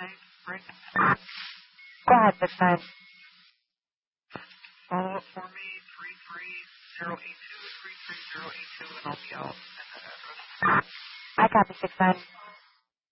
right now. Go ahead, 6-9. Follow up for me, 33082, 33082, and I'll be out at that address. I copy 6-9.